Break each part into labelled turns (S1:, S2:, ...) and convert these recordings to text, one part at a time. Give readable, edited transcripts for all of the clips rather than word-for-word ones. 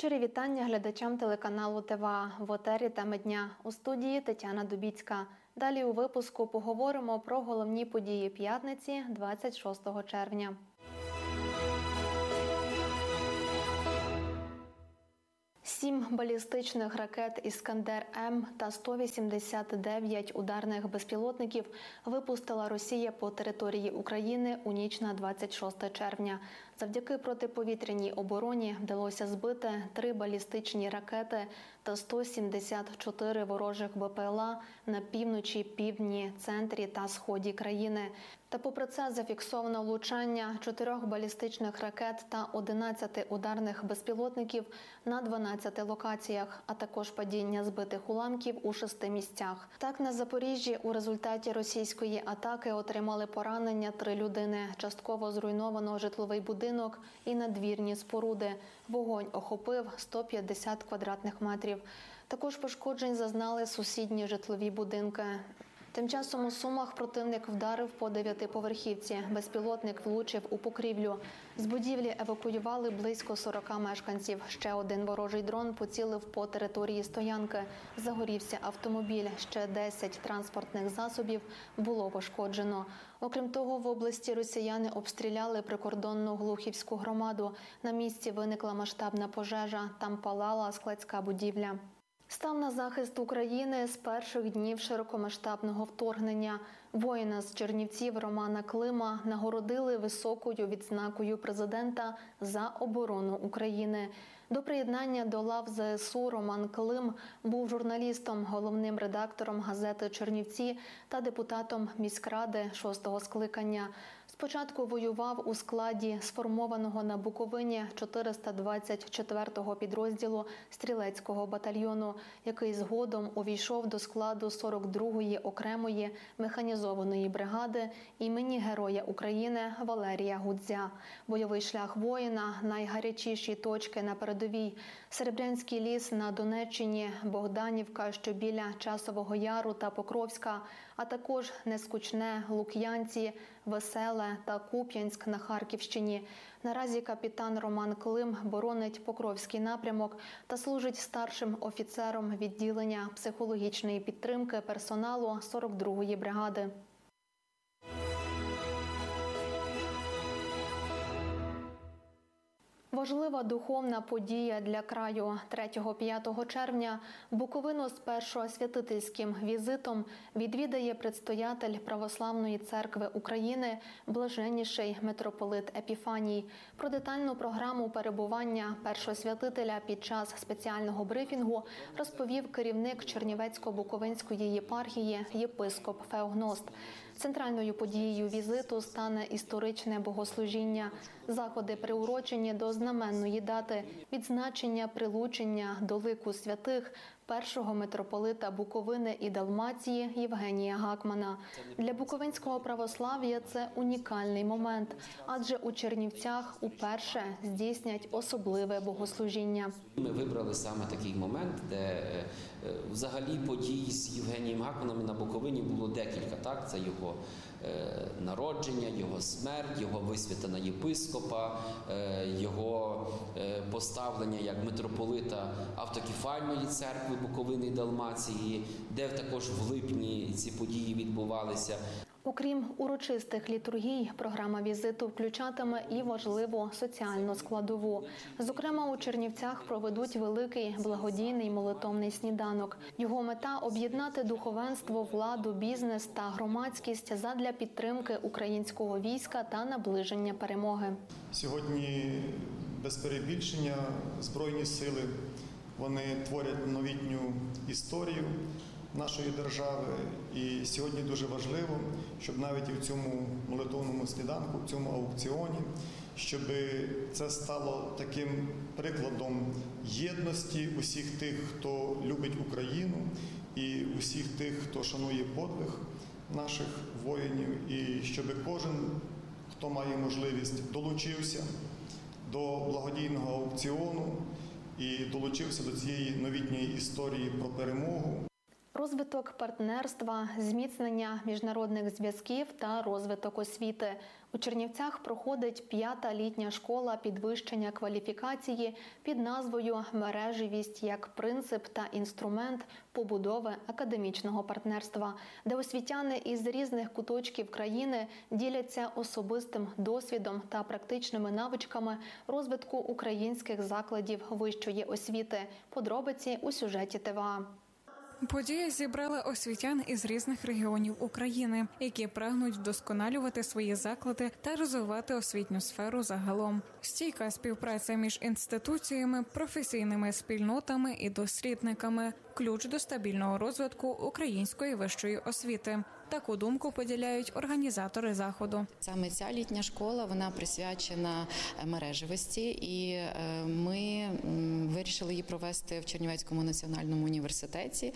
S1: Щирі вітання глядачам телеканалу ТВА. В етері теми дня. У студії Тетяна Дубіцька. Далі у випуску поговоримо про головні події п'ятниці 26 червня. Сім балістичних ракет «Іскандер-М» та 189 ударних безпілотників випустила Росія по території України у ніч на 26 червня. Завдяки протиповітряній обороні вдалося збити 3 балістичні ракети та 174 ворожих БПЛА на півночі, півдні, центрі та сході країни. Та попри це зафіксовано влучання 4 балістичних ракет та 11 ударних безпілотників на 12 локаціях, а також падіння збитих уламків у 6 місцях. Так, на Запоріжжі у результаті російської атаки отримали поранення 3 людини. Частково зруйновано житловий будинок і надвірні споруди. Вогонь охопив 150 квадратних метрів. Також пошкоджень зазнали сусідні житлові будинки. Тим часом у Сумах противник вдарив по 9-поверхівці. Безпілотник влучив у покрівлю. З будівлі евакуювали близько 40 мешканців. Ще один ворожий дрон поцілив по території стоянки. Загорівся автомобіль. Ще 10 транспортних засобів було пошкоджено. Окрім того, в області росіяни обстріляли прикордонну Глухівську громаду. На місці виникла масштабна пожежа. Там палала складська будівля. Став на захист України з перших днів широкомасштабного вторгнення. Воїна з Чернівців Романа Клима нагородили високою відзнакою президента за оборону України. До приєднання до лав ЗСУ Роман Клим був журналістом, головним редактором газети «Чернівці» та депутатом міськради 6-го скликання. Спочатку воював у складі сформованого на Буковині 424-го підрозділу стрілецького батальйону, який згодом увійшов до складу 42-ї окремої механізованої бригади імені Героя України Валерія Гудзя. Бойовий шлях воїна, найгарячіші точки на передовій – Серебрянський ліс на Донеччині, Богданівка, що біля Часового Яру та Покровська, а також Нескучне, Лук'янці, Веселе та Куп'янськ на Харківщині. Наразі капітан Роман Клим боронить Покровський напрямок та служить старшим офіцером відділення психологічної підтримки персоналу 42-ї бригади. Важлива духовна подія для краю. 3-5 червня Буковину спершу святительським візитом відвідає предстоятель Православної церкви України блаженніший митрополит Епіфаній. Про детальну програму перебування першосвятителя під час спеціального брифінгу розповів керівник Чернівецько-Буковинської єпархії єпископ Феогност. Центральною подією візиту стане історичне богослужіння. Заходи приурочені до знаменної дати – відзначення прилучення до лику святих першого митрополита Буковини і Далмації Євгенія Гакмана. Для буковинського православ'я це унікальний момент, адже у Чернівцях уперше здійснять особливе богослужіння.
S2: Ми вибрали саме такий момент, де взагалі подій з Євгенієм Гакманом на Буковині було декілька. Це його народження, його смерть, його висвята на єпископа, його поставлення як митрополита автокефальної церкви Буковини і Далмації, де також в липні ці події відбувалися.
S1: Окрім урочистих літургій, програма візиту включатиме і важливу соціальну складову. Зокрема, у Чернівцях проведуть великий благодійний молитовний сніданок. Його мета – об'єднати духовенство, владу, бізнес та громадськість задля підтримки українського війська та наближення перемоги.
S3: Сьогодні, без перебільшення, Збройні сили, вони творять новітню історію нашої держави. І сьогодні дуже важливо, щоб навіть і в цьому молитовному сніданку, в цьому аукціоні, щоб це стало таким прикладом єдності усіх тих, хто любить Україну, і усіх тих, хто шанує подвиг наших воїнів, і щоб кожен, хто має можливість, долучився до благодійного аукціону і долучився до цієї новітньої історії про перемогу.
S1: розвиток партнерства, зміцнення міжнародних зв'язків та розвиток освіти. У Чернівцях проходить 5-та літня школа підвищення кваліфікації під назвою «Мереживість як принцип та інструмент побудови академічного партнерства», де освітяни із різних куточків країни діляться особистим досвідом та практичними навичками розвитку українських закладів вищої освіти. Подробиці у сюжеті ТВА.
S4: Подія зібрала освітян із різних регіонів України, які прагнуть вдосконалювати свої заклади та розвивати освітню сферу загалом. Стійка співпраця між інституціями, професійними спільнотами і дослідниками – ключ до стабільного розвитку української вищої освіти. Таку думку поділяють організатори заходу.
S5: Саме ця літня школа, вона присвячена мережевості, і ми вирішили її провести в Чернівецькому національному університеті.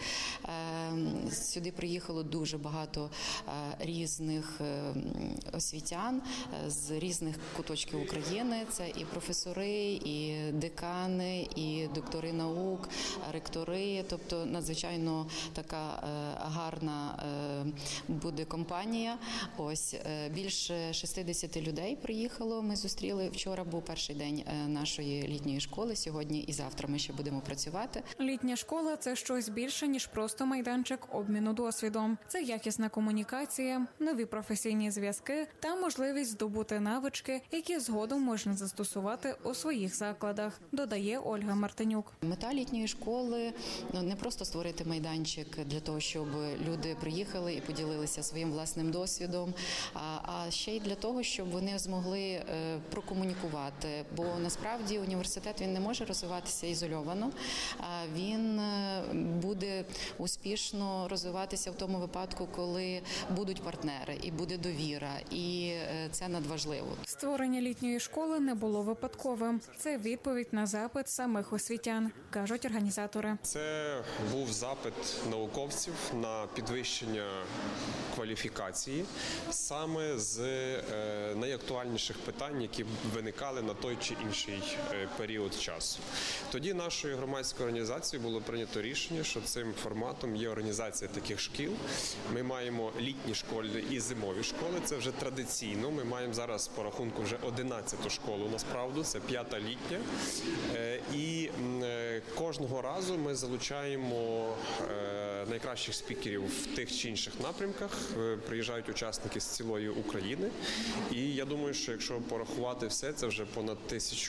S5: Сюди приїхало дуже багато різних освітян з різних куточків України. Це і професори, і декани, і доктори наук, ректори. Тобто надзвичайно така гарна буде компанія. Ось більше 60 людей приїхало. Ми зустріли. Вчора був перший день нашої літньої школи. Сьогодні і завтра ми ще будемо працювати.
S4: Літня школа – це щось більше, ніж просто майданчик обміну досвідом. Це якісна комунікація, нові професійні зв'язки та можливість здобути навички, які згодом можна застосувати у своїх закладах, додає Ольга Мартинюк.
S5: Мета літньої школи – не просто створити майданчик для того, щоб люди приїхали і поділилися своїм власним досвідом, а ще й для того, щоб вони змогли прокомунікувати. Бо насправді університет він не може розвиватися ізольовано, він буде успішно розвиватися в тому випадку, коли будуть партнери і буде довіра, і це надважливо.
S4: Створення літньої школи не було випадковим. Це відповідь на запит самих освітян, кажуть організатори.
S6: Це був запит науковців на підвищення кваліфікації саме з найактуальніших питань, які виникали на той чи інший період часу. Тоді нашою громадською організацією було прийнято рішення, що цим форматом є організація таких шкіл. Ми маємо літні школи і зимові школи. Це вже традиційно. Ми маємо зараз по рахунку вже 11-ту школу, насправді, це 5-та літня. І кожного разу ми залучаємо найкращих спікерів в тих чи інших напрямках. Приїжджають учасники з цілої України. І я думаю, що якщо порахувати все, це вже понад 1000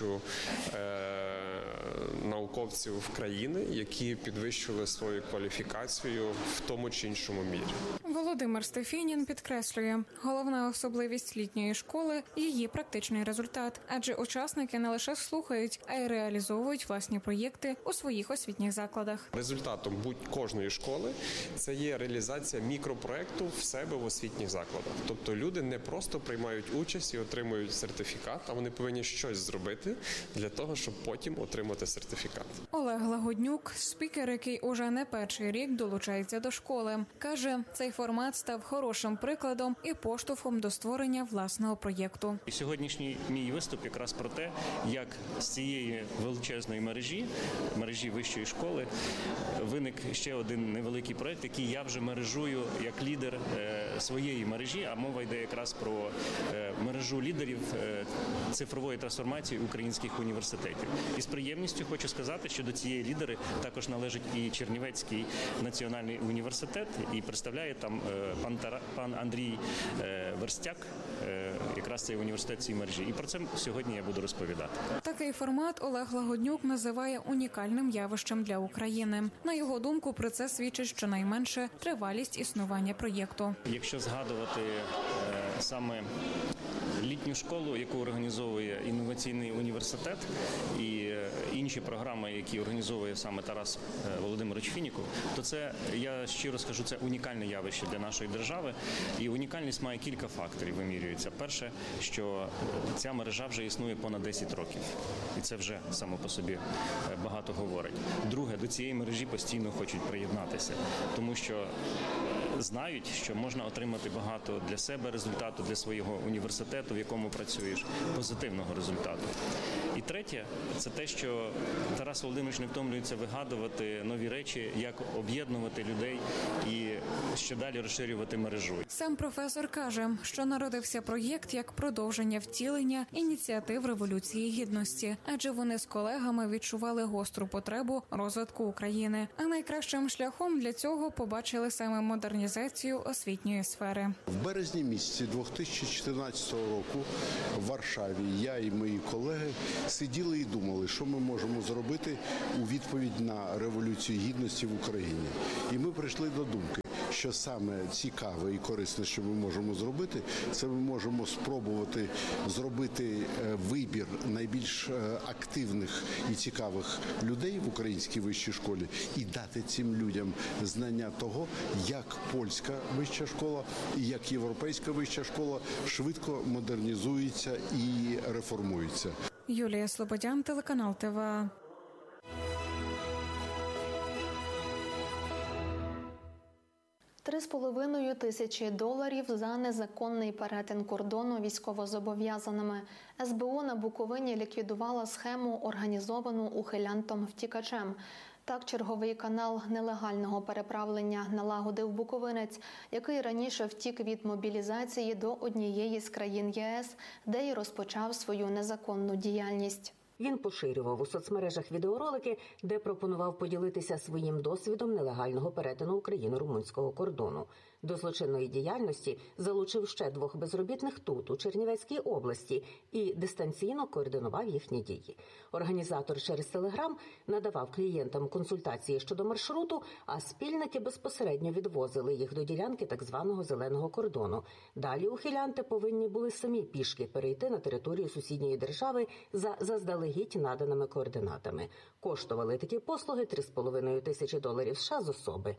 S6: науковців країни, які підвищили свою кваліфікацію в тому чи іншому мірі.
S4: Володимир Стефінін підкреслює, головна особливість літньої школи – її практичний результат. Адже учасники не лише слухають, а й реалізовують власні проєкти у своїх освітніх закладах.
S6: Результатом кожної школи – це є реалізація мікропроєкту в себе в освітніх закладах. Тобто люди не просто приймають участь і отримують сертифікат, а вони повинні щось зробити для того, щоб потім отримати сертифікат.
S4: Олег Лагоднюк, спікер, який уже не перший рік долучається до школи, каже, цей формат став хорошим прикладом і поштовхом до створення власного проєкту.
S7: І сьогоднішній мій виступ якраз про те, як з цієї величезної мережі вищої школи, виник ще один невеликий проєкт, який я вже мережую як лідер своєї мережі, а мова йде якраз про мережу лідерів цифрової трансформації українських університетів. І з приємністю хочу сказати, що до цієї лідери також належить і Чернівецький національний університет, і представляє там пан Андрій Верстяк, якраз цей університет цієї мережі. І про це сьогодні я буду розповідати.
S4: Такий формат Олег Лагоднюк називає унікальним явищем для України. На його думку, про це свідчить щонайменше тривалість існування проєкту.
S7: Якщо згадувати саме літню школу, яку організовує інноваційний університет, і інші програми, які організовує саме Тарас Володимирович Фініков, то це, я щиро скажу, це унікальне явище для нашої держави. І унікальність має кілька факторів, вимірюється. Перше, що ця мережа вже існує понад 10 років. І це вже само по собі багато говорить. Друге, до цієї мережі постійно хочуть приєднатися, тому що знають, що можна отримати багато для себе результату, для свого університету, в якому працюєш, позитивного результату. І третє – це те, що Тарас Володимирович не втомлюється вигадувати нові речі, як об'єднувати людей і ще далі розширювати мережу.
S4: Сам професор каже, що народився проєкт як продовження втілення ініціатив Революції Гідності, адже вони з колегами відчували гостру потребу розвитку України. А найкращим шляхом для цього побачили саме модернізацію освітньої сфери.
S8: В березні місяці 2014 року в Варшаві я і мої колеги сиділи і думали, що ми можемо зробити у відповідь на Революцію Гідності в Україні. І ми прийшли до думки, що саме цікаве і корисне, що ми можемо зробити, це ми можемо спробувати зробити вибір найбільш активних і цікавих людей в українській вищій школі і дати цим людям знання того, як польська вища школа і як європейська вища школа швидко модернізується і реформується.
S4: Юлія Слободян, телеканал ТВА.
S1: $3,5 тисячі за незаконний перетин кордону військовозобов'язаними. СБУ на Буковині ліквідувала схему, організовану ухилянтом-втікачем. Так, черговий канал нелегального переправлення налагодив буковинець, який раніше втік від мобілізації до однієї з країн ЄС, де й розпочав свою незаконну діяльність.
S9: Він поширював у соцмережах відеоролики, де пропонував поділитися своїм досвідом нелегального перетину україно-румунського кордону. До злочинної діяльності залучив ще 2 безробітних тут, у Чернівецькій області, і дистанційно координував їхні дії. Організатор через Телеграм надавав клієнтам консультації щодо маршруту, а спільники безпосередньо відвозили їх до ділянки так званого зеленого кордону. Далі ухилянти повинні були самі пішки перейти на територію сусідньої держави за заздалегідь наданими координатами. Коштували такі послуги $3,5 тисячі США з особи.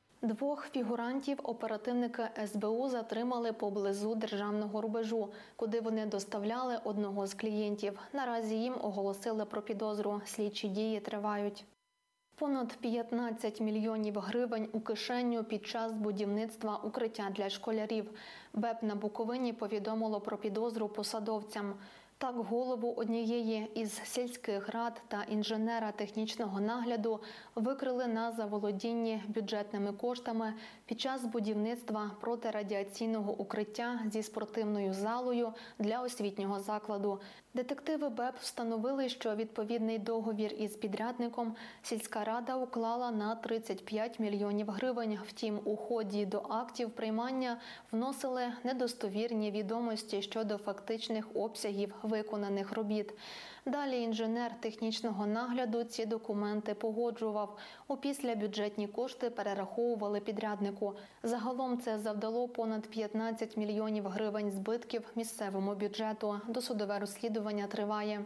S1: 2 фігурантів оперативники СБУ затримали поблизу державного рубежу, куди вони доставляли одного з клієнтів. Наразі їм оголосили про підозру. Слідчі дії тривають. Понад 15 мільйонів гривень у кишеню під час будівництва укриття для школярів. БЕП на Буковині повідомило про підозру посадовцям. Так, голову однієї із сільських рад та інженера технічного нагляду викрили на заволодінні бюджетними коштами під час будівництва протирадіаційного укриття зі спортивною залою для освітнього закладу. Детективи БЕП встановили, що відповідний договір із підрядником сільська рада уклала на 35 мільйонів гривень. Втім, у ході до актів приймання вносили недостовірні відомості щодо фактичних обсягів виконаних робіт. Далі інженер технічного нагляду ці документи погоджував. Опісля бюджетні кошти перераховували підряднику. Загалом це завдало понад 15 мільйонів гривень збитків місцевому бюджету. Досудове розслідування триває.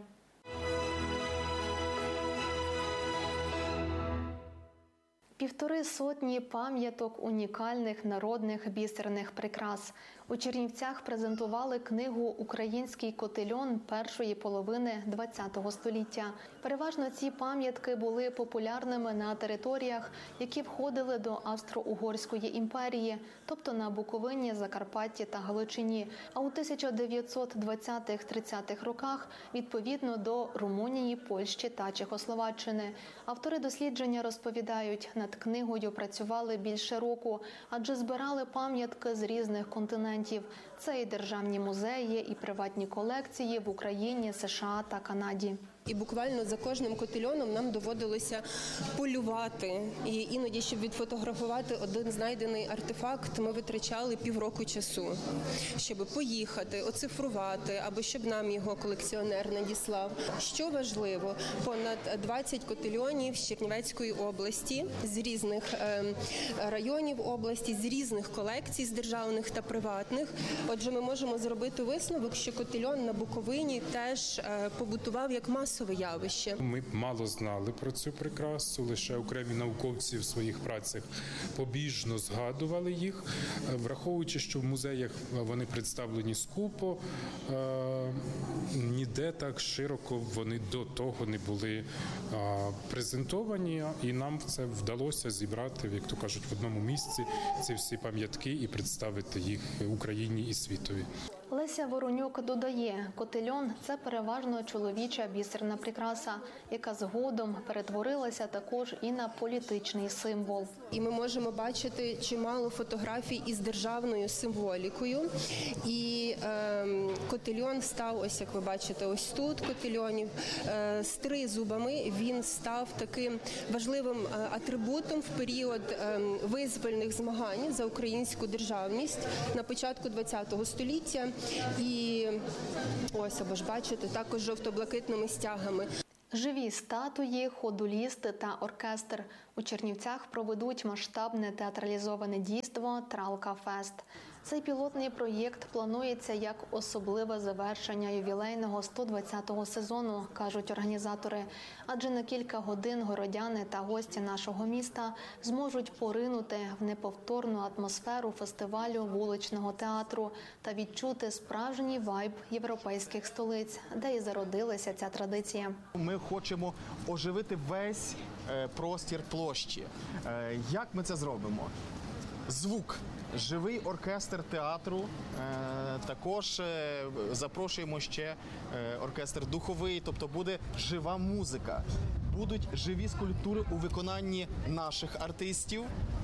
S1: Півтори сотні пам'яток унікальних народних бісерних прикрас. У Чернівцях презентували книгу «Український котельон» першої половини ХХ століття. Переважно ці пам'ятки були популярними на територіях, які входили до Австро-Угорської імперії, тобто на Буковині, Закарпатті та Галичині, а у 1920-30-х роках відповідно до Румунії, Польщі та Чехословаччини. Автори дослідження розповідають, над книгою працювали більше року, адже збирали пам'ятки з різних континентів. Це і державні музеї, і приватні колекції в Україні, США та Канаді.
S10: І буквально за кожним котельоном нам доводилося полювати. І іноді, щоб відфотографувати один знайдений артефакт, ми витрачали півроку часу, щоб поїхати, оцифрувати, або щоб нам його колекціонер надіслав. Що важливо, понад 20 котельонів з Чернівецької області, з різних районів області, з різних колекцій, з державних та приватних. Отже, ми можемо зробити висновок, що котельон на Буковині теж побутував як масовий масове явище.
S11: Ми мало знали про цю прикрасу, лише окремі науковці в своїх працях побіжно згадували їх, враховуючи, що в музеях вони представлені скупо, ніде так широко вони до того не були презентовані, і нам це вдалося зібрати, як то кажуть, в одному місці ці всі пам'ятки і представити їх Україні і світові.
S1: Леся Воронюк додає, котельон – це переважно чоловіча бісерна прикраса, яка згодом перетворилася також і на політичний символ.
S10: І ми можемо бачити чимало фотографій із державною символікою. І котельон став, ось як ви бачите, ось тут котельонів, з тризубами. Він став таким важливим атрибутом в період визвольних змагань за українську державність на початку ХХ століття. І ось, або ж бачите, також жовто-блакитними стягами.
S1: Живі статуї, ходулісти та оркестр. У Чернівцях проведуть масштабне театралізоване дійство «Тралка-фест». Цей пілотний проєкт планується як особливе завершення ювілейного 120-го сезону, кажуть організатори. Адже на кілька годин городяни та гості нашого міста зможуть поринути в неповторну атмосферу фестивалю вуличного театру та відчути справжній вайб європейських столиць, де і зародилася ця традиція.
S12: Ми хочемо оживити весь простір площі. Як ми це зробимо? Звук. Живий оркестр театру, також запрошуємо ще оркестр духовий, тобто буде жива музика. Будуть живі скульптури у виконанні наших артистів,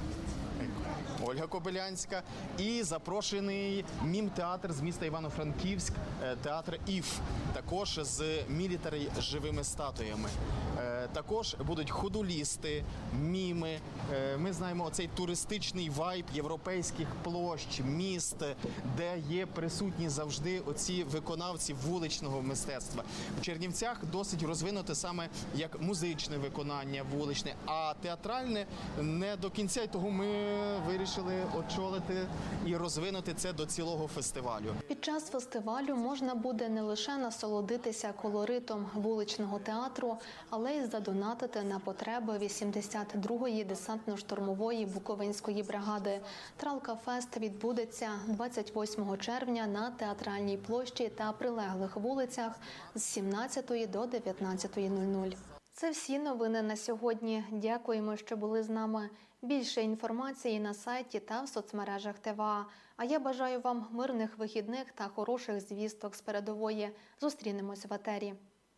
S12: Ольга Кобилянська, і запрошений мім-театр з міста Івано-Франківськ, театр «Іф», також з мілітарі живими статуями. Також будуть ходулісти, міми. Ми знаємо оцей туристичний вайб європейських площ, міст, де є присутні завжди оці виконавці вуличного мистецтва. У Чернівцях досить розвинуте саме як музичне виконання вуличне, а театральне не до кінця, і того ми вирішили очолити і розвинути це до цілого фестивалю.
S1: Під час фестивалю можна буде не лише насолодитися колоритом вуличного театру, але й задонатити на потреби 82-ї десантно-штурмової Буковинської бригади. Тралка-фест відбудеться 28 червня на Театральній площі та прилеглих вулицях з 17 до 19:00. Це всі новини на сьогодні. Дякуємо, що були з нами. Більше інформації на сайті та в соцмережах ТВА. А я бажаю вам мирних вихідних та хороших звісток з передової. Зустрінемось в етері.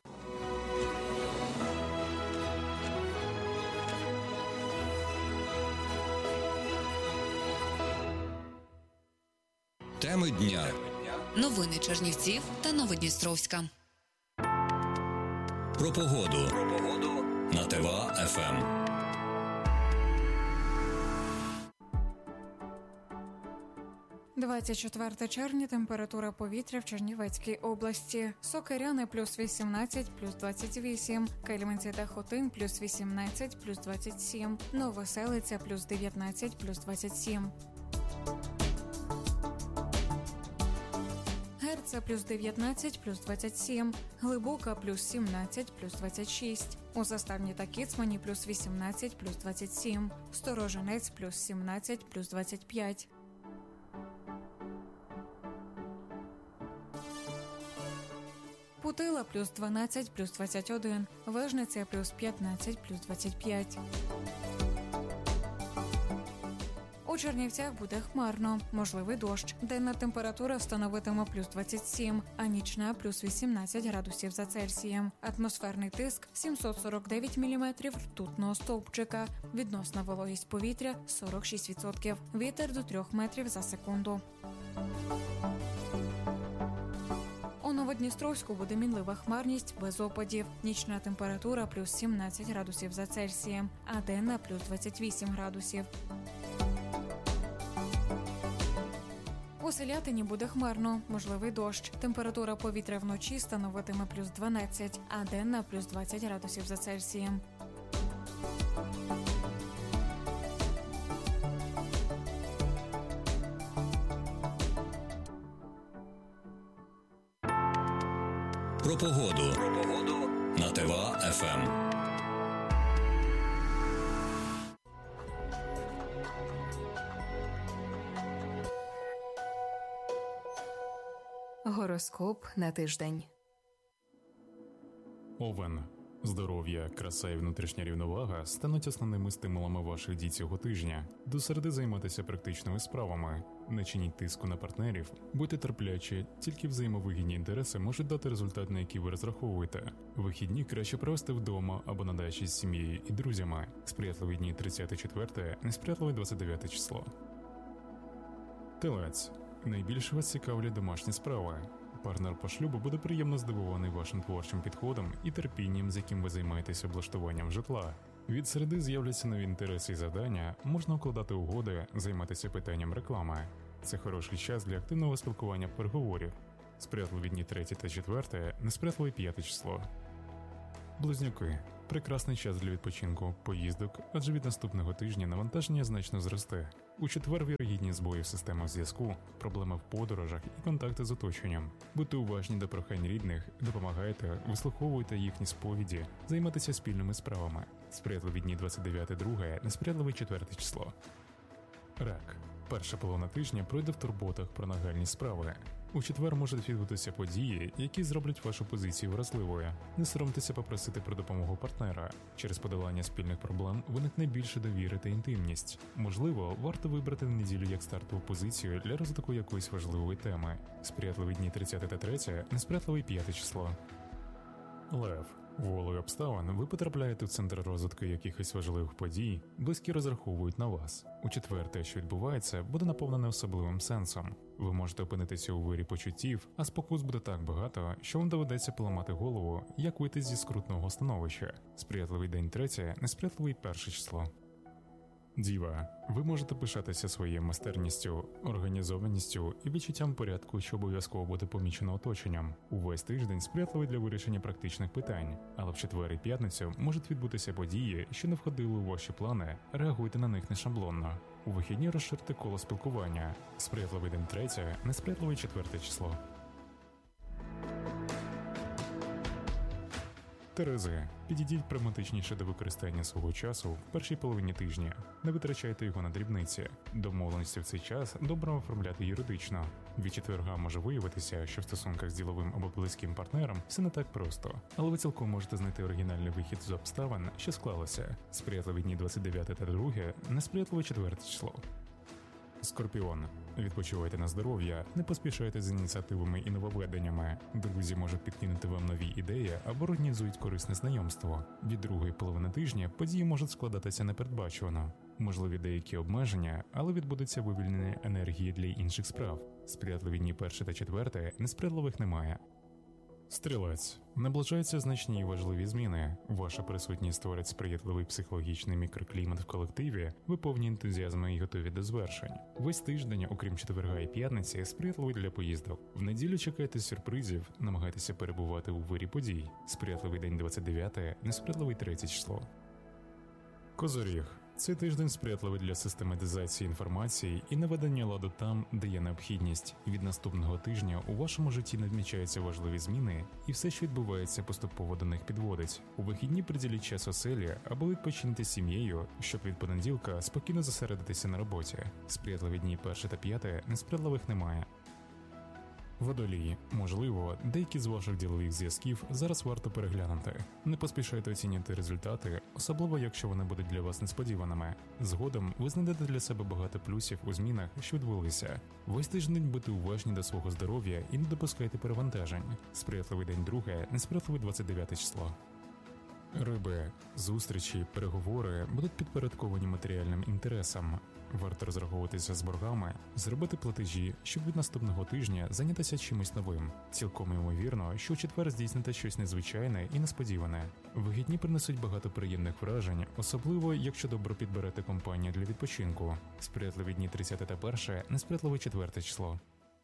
S13: Теми дня.
S14: Новини Чернівців та Новодністровська.
S13: Про погоду. На ТВА-ФМ.
S4: – 24 червня. Температура повітря в Чернівецькій області. Сокиряни – плюс 18, плюс 28. Кельменці та Хотин – плюс 18, плюс 27. Новоселиця – плюс 19, плюс 27. Герца – плюс 19, плюс 27. Глибока – плюс 17, плюс 26. У Заставні та Кіцмані – плюс 18, плюс 27. Сторожинець – плюс 17, плюс 25. Путила – плюс 12, плюс 21. Вижниця – плюс 15, плюс 25. У Чернівцях буде хмарно, можливий дощ. Денна температура становитиме плюс 27, а нічна – плюс 18 градусів за Цельсієм. Атмосферний тиск – 749 міліметрів ртутного стовпчика. Відносна вологість повітря – 46%. Вітер до 3 метрів за секунду. У Новодністровську буде мінлива хмарність без опадів. Нічна температура – плюс 17 градусів за Цельсієм, а денна – плюс 28 градусів. У Селятині буде хмарно, можливий дощ. Температура повітря вночі становитиме плюс 12, а денна – плюс 20 градусів за Цельсієм.
S13: Про погоду. на ТВА ФМ.
S15: Гороскоп на тиждень.
S16: Овен. Здоров'я, краса і внутрішня рівновага стануть основними стимулами ваших дій цього тижня. До середи займатися практичними справами. Не чиніть тиску на партнерів, будьте терплячі, тільки взаємовигідні інтереси можуть дати результат, на який ви розраховуєте. Вихідні краще провести вдома або на дачі з сім'єю і друзями. Сприятливі дні 34, несприятливе 29 число. Телець. Найбільше вас цікавлять домашні справи. Партнер по шлюбу буде приємно здивований вашим творчим підходом і терпінням, з яким ви займаєтесь облаштуванням житла. Від середи з'являться нові інтереси і завдання, можна укладати угоди, займатися питанням реклами. Це хороший час для активного спілкування переговорів. Сприятливі дні 3 та 4, несприятливе 5 число. Близнюки. Прекрасний час для відпочинку, поїздок, адже від наступного тижня навантаження значно зросте. У четвер вірогідні збої в системах зв'язку, проблеми в подорожах і контакти з оточенням. Будьте уважні до прохань рідних, допомагайте, вислуховуйте їхні сповіді, займайтеся спільними справами. Сприятливі дні 29-2, несприятливе 4 число. Рак. Перша половина тижня пройде в турботах про нагальні справи. У четвер можуть відбутися події, які зроблять вашу позицію вразливою. Не соромтеся попросити про допомогу партнера. Через подолання спільних проблем виникне більше довіри та інтимність. Можливо, варто вибрати неділю як стартову позицію для розвитку якоїсь важливої теми. Сприятливі дні 30 та 3, несприятливе 5 число. Лев. Волею обставин ви потрапляєте в центр розвитку якихось важливих подій, близькі розраховують на вас. У четвер те, що відбувається, буде наповнене особливим сенсом. Ви можете опинитися у вирі почуттів, а спокус буде так багато, що вам доведеться поламати голову, як вийти зі скрутного становища. Сприятливий день 3, несприятливий 1 число. Діва. Ви можете пишатися своєю майстерністю, організованістю і відчуттям порядку, що обов'язково буде помічено оточенням. Увесь тиждень сприятливий для вирішення практичних питань, але в четвер і п'ятницю можуть відбутися події, що не входили у ваші плани, реагуйте на них не шаблонно. У вихідні розширте коло спілкування. Сприятливий день 3, несприятливий 4 число. Терези. Підійдіть прагматичніше до використання свого часу в першій половині тижня. Не витрачайте його на дрібниці. Домовленості в цей час добре оформляти юридично. Від четверга може виявитися, що в стосунках з діловим або близьким партнером все не так просто. Але ви цілком можете знайти оригінальний вихід з обставин, що склалося. Сприятливі дні 29 та 2, несприятливе 4 число. Скорпіон. Відпочивайте на здоров'я, не поспішайте з ініціативами і нововведеннями. Друзі можуть підкинути вам нові ідеї або організують корисне знайомство. Від другої половини тижня події можуть складатися непередбачувано. Можливі деякі обмеження, але відбудеться вивільнення енергії для інших справ. Сприятливі дні 1 та 4, несприятливих немає. Стрілець. Наближаються значні і важливі зміни. Ваша присутність створить сприятливий психологічний мікроклімат в колективі, ви повні ентузіазму і готові до звершень. Весь тиждень, окрім четверга і п'ятниці, сприятливий для поїздок. В неділю чекайте сюрпризів, намагайтеся перебувати у вирі подій. Сприятливий день 29, несприятливий 3 число. Козоріг. Цей тиждень сприятливий для систематизації інформації і наведення ладу там, де є необхідність. Від наступного тижня у вашому житті надмічаються важливі зміни, і все, що відбувається, поступово до них підводить. У вихідні приділіть час оселі або відпочиньте з сім'єю, щоб від понеділка спокійно зосередитися на роботі. Сприятливі дні 1 та 5, несприятливих немає. Водолії. Можливо, деякі з ваших ділових зв'язків зараз варто переглянути. Не поспішайте оцінювати результати, особливо якщо вони будуть для вас несподіваними. Згодом ви знайдете для себе багато плюсів у змінах, що відбулися. Весь тиждень будьте уважні до свого здоров'я і не допускайте перевантажень. Сприятливий день 2, несприятливий 29 число. Риби. Зустрічі, переговори будуть підпорядковані матеріальним інтересам. Варто розраховуватися з боргами, зробити платежі, щоб від наступного тижня зайнятися чимось новим. Цілком ймовірно, що у четвер здійсните щось незвичайне і несподіване. Вихідні принесуть багато приємних вражень, особливо, якщо добре підберете компанію для відпочинку. Сприятливі дні 30 та 1, несприятливе 4 число.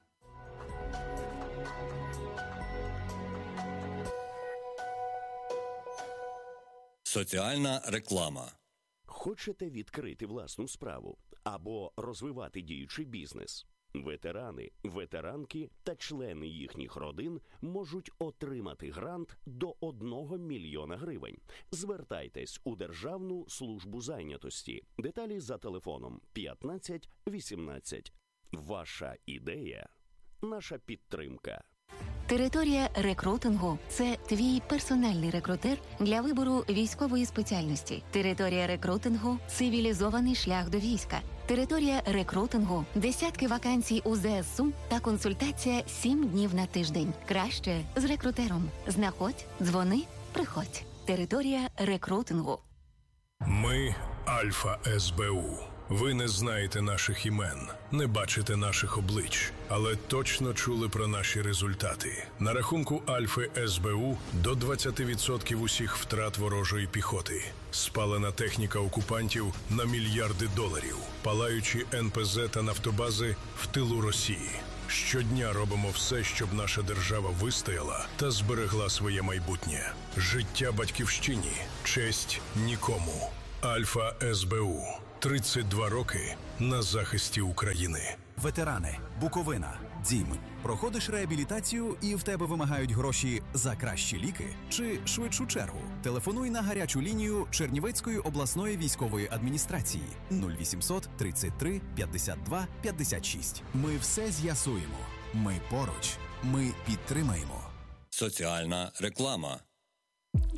S13: Соціальна реклама.
S17: Хочете відкрити власну справу або розвивати діючий бізнес?
S15: Ветерани, ветеранки та члени їхніх родин можуть отримати грант до 1 мільйона гривень. Звертайтесь у Державну службу зайнятості. Деталі за телефоном 15 18. Ваша ідея – наша підтримка.
S17: Територія рекрутингу – це твій персональний рекрутер для вибору військової спеціальності. Територія рекрутингу – цивілізований шлях до війська. Територія рекрутингу – десятки вакансій у ЗСУ та консультація 7 днів на тиждень. Краще з рекрутером. Знаходь, дзвони, приходь. Територія рекрутингу.
S18: Ми – Альфа СБУ. Ви не знаєте наших імен, не бачите наших облич, але точно чули про наші результати. На рахунку Альфи СБУ до 20% усіх втрат ворожої піхоти. Спалена техніка окупантів на мільярди доларів. Палаючі НПЗ та нафтобази в тилу Росії. Щодня робимо все, щоб наша держава вистояла та зберегла своє майбутнє. Життя батьківщині, честь нікому. Альфа СБУ. 32 роки на захисті України.
S19: Ветерани, Буковина, Дім. Проходиш реабілітацію і в тебе вимагають гроші за кращі ліки чи швидшу чергу? Телефонуй на гарячу лінію Чернівецької обласної військової адміністрації 0800 33 52 56. Ми все з'ясуємо. Ми поруч. Ми підтримаємо.
S13: Соціальна реклама.